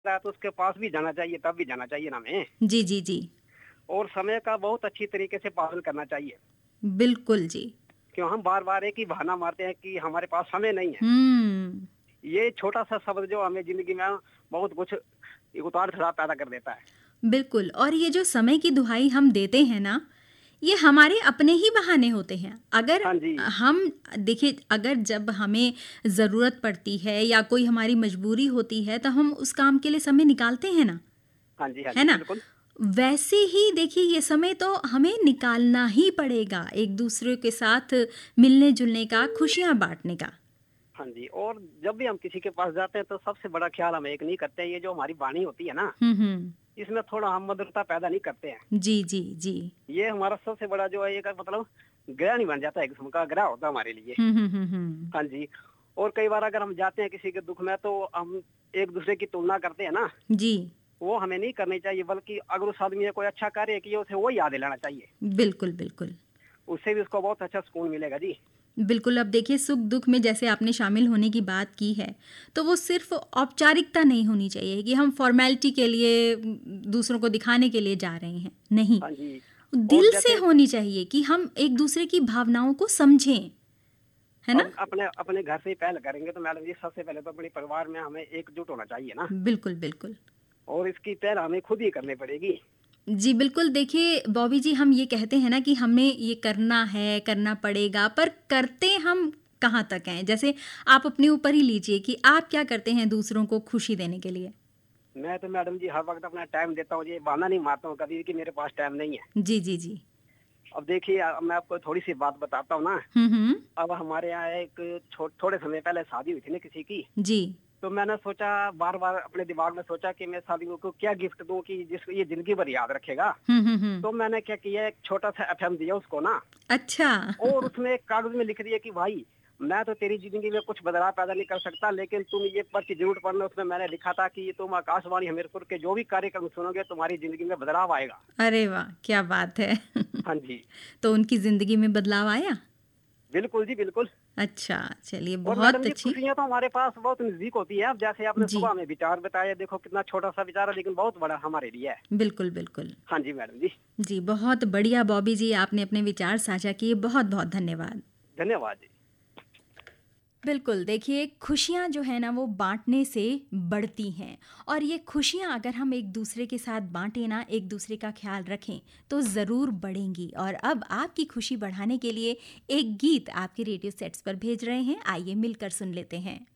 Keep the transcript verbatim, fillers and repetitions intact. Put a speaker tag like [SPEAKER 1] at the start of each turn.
[SPEAKER 1] रहा है तो उसके पास भी जाना चाहिए, तब भी जाना चाहिए ना हमें।
[SPEAKER 2] जी, जी, जी।
[SPEAKER 1] और समय का बहुत अच्छी तरीके से पालन करना चाहिए।
[SPEAKER 2] बिल्कुल जी।
[SPEAKER 1] क्यों हम बार-बार एक ही बहाना मारते हैं कि हमारे पास समय नहीं है।
[SPEAKER 2] हुँ।
[SPEAKER 1] ये छोटा-सा शब्द जो हमें ज़िंदगी में बहुत कुछ उतार-चढ़ाव पैदा कर देता है।
[SPEAKER 2] बिल्कुल, और ये जो समय की दुहाई हम देते हैं ना, ये हमारे अपने ही बहाने होते हैं। अगर
[SPEAKER 1] हाँ जी।
[SPEAKER 2] हम देखिए, अगर जब हमें ज़रूरत पड़ती है या कोई हमारी मजबूरी होती है, तो हम उस काम के लिए समय निकालते हैं ना,
[SPEAKER 1] हाँ जी, हाँ
[SPEAKER 2] है
[SPEAKER 1] जी,
[SPEAKER 2] ना?
[SPEAKER 1] बिल्कुल।
[SPEAKER 2] वैसे ही देखिए, ये समय तो हमें निकालना ही पड़ेगा, एक-दूसरे के साथ मिलने-जुलने का, खुशियाँ बाँटने का।
[SPEAKER 1] हाँ जी, और जब भी हम किसी के पास जाते हैं तो सबसे बड़ा ख्याल हम एक नहीं करते हैं, ये जो हमारी वाणी होती है ना,
[SPEAKER 2] हुँ, हुँ।
[SPEAKER 1] इसमें थोड़ा हम मधुरता पैदा नहीं करते हैं।
[SPEAKER 2] जी, जी, जी।
[SPEAKER 1] ये हमारा सबसे बड़ा जो है एक मतलब ग्रह नहीं बन जाता है, एक किस्म का ग्रह होता है हमारे लिए।
[SPEAKER 2] हुँ, हुँ, हुँ, हुँ।
[SPEAKER 1] हाँ जी, और कई बार अगर हम जाते हैं किसी के दुःख में तो हम एक-दूसरे की तुलना करते हैं ना,
[SPEAKER 2] जी।
[SPEAKER 1] वो हमें नहीं करनी चाहिए, बल्कि अगर उस आदमी ने कोई अच्छा कार्य किया उसे वो याद दिलाना चाहिए।
[SPEAKER 2] बिल्कुल, बिल्कुल।
[SPEAKER 1] उससे भी उसको बहुत अच्छा सुकून मिलेगा जी।
[SPEAKER 2] बिल्कुल, अब देखिए, सुख-दुःख में जैसे आपने शामिल होने की बात की है, तो वो सिर्फ़ औपचारिकता नहीं होनी चाहिए कि हम फ़ॉर्मेलिटी के लिए उम, दूसरों को दिखाने के लिए जा रहे हैं, नहीं।
[SPEAKER 1] हाँ जी, और
[SPEAKER 2] दिल से
[SPEAKER 1] जैसे
[SPEAKER 2] होनी चाहिए कि हम एक-दूसरे की भावनाओं को समझें, है ना?
[SPEAKER 1] हम अपने अपने घर से ही पहल करेंगे तो मैडम जी सबसे पहले तो अपने परिवार में हमें एकजुट होना चाहिए ना,
[SPEAKER 2] बिल्कुल, बिल्कुल।
[SPEAKER 1] और इसकी पहल हमें खुद ही करनी पड़ेगी।
[SPEAKER 2] जी, बिल्कुल, देखिए बॉबी जी, हम ये कहते हैं ना कि हमें ये करना है, करना पड़ेगा, पर करते हम कहाँ तक हैं? जैसे आप अपने ऊपर ही लीजिए कि आप क्या करते हैं दूसरों को खुशी देने के लिए?
[SPEAKER 1] मैं तो मैडम जी हर वक्त अपना टाइम देता हूँ, ये बहाना नहीं मारता हूँ कभी भी कि मेरे पास टाइम नहीं है।
[SPEAKER 2] जी, जी, जी।
[SPEAKER 1] अब देखिए अ, मैं आपको थोड़ी सी बात बताता हूँ ना।
[SPEAKER 2] हुँ, हुँ।
[SPEAKER 1] अब हमारे यहाँ एक छो, थोड़े समय पहले शादी हुई थी ना किसी की।
[SPEAKER 2] जी।
[SPEAKER 1] तो मैंने सोचा, बार बार अपने दिमाग में सोचा कि मैं शादी को क्या गिफ्ट दूं कि जिसको ये जिंदगी भर याद रखेगा।
[SPEAKER 2] हुँ, हुँ, हुँ।
[SPEAKER 1] तो मैंने क्या किया, एक छोटा सा एफएम दिया उसको ना,
[SPEAKER 2] अच्छा।
[SPEAKER 1] और उसमें एक कागज में लिख दिया कि भाई मैं तो तेरी जिंदगी में कुछ बदलाव पैदा नहीं कर सकता, लेकिन तुम ये पर्ची जरूर पढ़ना। उसमें मैंने लिखा था कि तुम आकाशवाणी हमीरपुर के जो भी कार्यक्रम सुनोगे तुम्हारी जिंदगी में बदलाव आएगा।
[SPEAKER 2] अरे वाह! क्या बात है।
[SPEAKER 1] हाँ जी,
[SPEAKER 2] तो उनकी ज़िंदगी में बदलाव आया?
[SPEAKER 1] बिल्कुल जी बिल्कुल।
[SPEAKER 2] अच्छा, चलिए
[SPEAKER 1] और मैडम
[SPEAKER 2] बहुत
[SPEAKER 1] जी
[SPEAKER 2] अच्छी।
[SPEAKER 1] खुशियां तो हमारे पास बहुत नजदीक होती है। अब जैसे आपने
[SPEAKER 2] जी,
[SPEAKER 1] सुबह में विचार बताया, देखो कितना छोटा सा विचार है लेकिन बहुत बड़ा हमारे लिए है।
[SPEAKER 2] बिल्कुल, बिल्कुल।
[SPEAKER 1] हाँ जी मैडम जी,
[SPEAKER 2] जी, बहुत बढ़िया बॉबी जी, आपने अपने विचार साझा किए, बहुत-बहुत धन्यवाद।
[SPEAKER 1] धन्यवाद जी।
[SPEAKER 2] बिल्कुल, देखिए, खुशियाँ जो है ना, वो बाँटने से बढ़ती हैं, और ये खुशियाँ अगर हम एक-दूसरे के साथ बाँटें ना, एक-दूसरे का ख़्याल रखें, तो ज़रूर बढ़ेंगी। और अब आपकी खुशी बढ़ाने के लिए एक गीत आपके रेडियो सेट्स पर भेज रहे हैं, आइए मिलकर सुन लेते हैं।